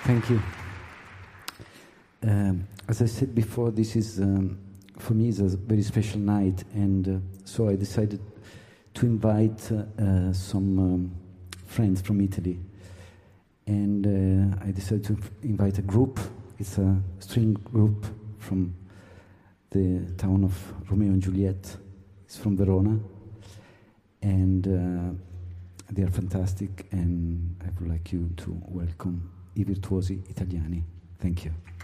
Thank you. As I said before, this is, for me, is a very special night, and so I decided to invite some friends from Italy. And I decided to invite a group. It's a string group from the town of Romeo and Juliet. It's from Verona. And they are fantastic, and I would like you to welcome I Virtuosi Italiani. Thank you.